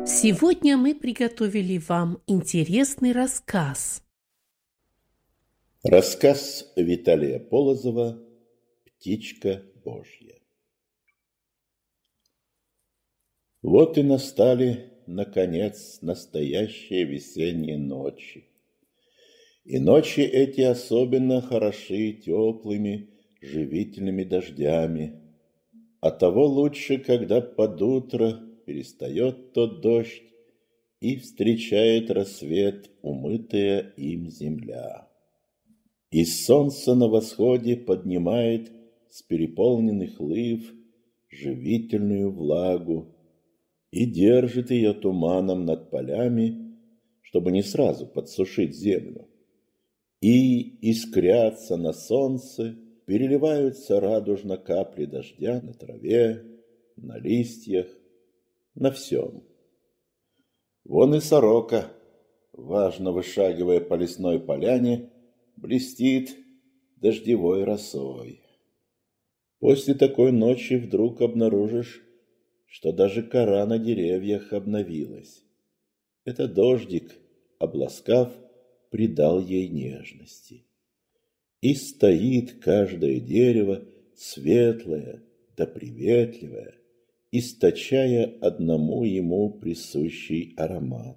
Сегодня мы приготовили вам интересный рассказ. Рассказ Виталия Полозова «Птичка Божья». Вот и настали, наконец, настоящие весенние ночи. И ночи эти особенно хороши теплыми, живительными дождями. А того лучше, когда под утро перестает тот дождь и встречает рассвет умытая им земля. И солнце на восходе поднимает с переполненных лыв живительную влагу и держит ее туманом над полями, чтобы не сразу подсушить землю. И искрятся на солнце, переливаются радужно капли дождя на траве, на листьях, на всем. Вон и сорока, важно вышагивая по лесной поляне, блестит дождевой росой. После такой ночи вдруг обнаружишь, что даже кора на деревьях обновилась. Это дождик, обласкав, придал ей нежности. И стоит каждое дерево светлое да приветливое, источая одному ему присущий аромат.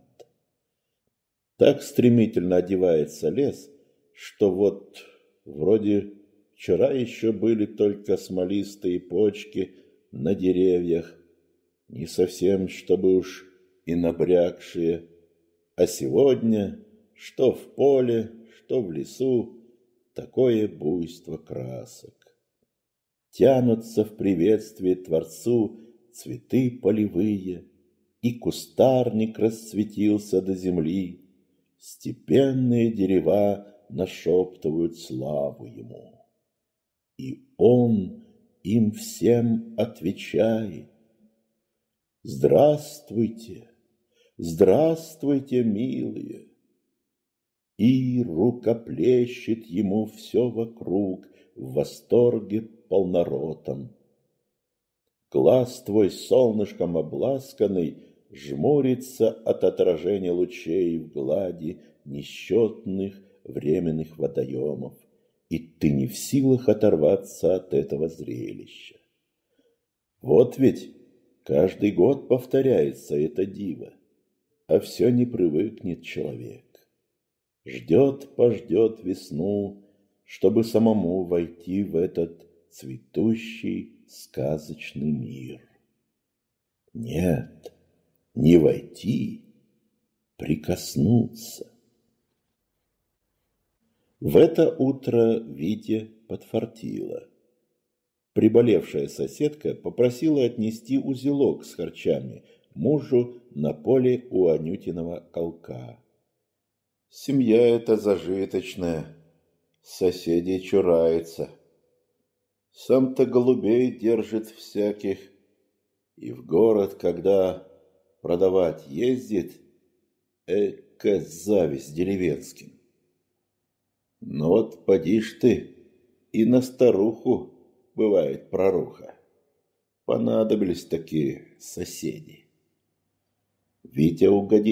Так стремительно одевается лес, что вот вроде вчера еще были только смолистые почки на деревьях, не совсем чтобы уж и набрякшие, а сегодня, что в поле, что в лесу, такое буйство красок. Тянутся в приветствие Творцу цветы полевые, и кустарник расцветился до земли, степенные дерева нашептывают славу ему. И он им всем отвечает: «Здравствуйте, здравствуйте, милые!» И рукоплещет ему все вокруг в восторге полноротом. Глаз твой солнышком обласканный жмурится от отражения лучей в глади несчетных временных водоемов, и ты не в силах оторваться от этого зрелища. Вот ведь каждый год повторяется это диво, а все не привыкнет человек. Ждет-пождет весну, чтобы самому войти в этот цветущий сказочный мир. Нет, не войти, прикоснуться. В это утро Вите подфартило. Приболевшая соседка попросила отнести узелок с харчами мужу на поле у Анютиного колка. Семья эта зажиточная, соседей чурается. Сам-то голубей держит всяких, и в город, когда продавать ездит, эка зависть деревенским. Но вот поди ж ты, и на старуху бывает проруха. Понадобились такие соседи. Витя угодил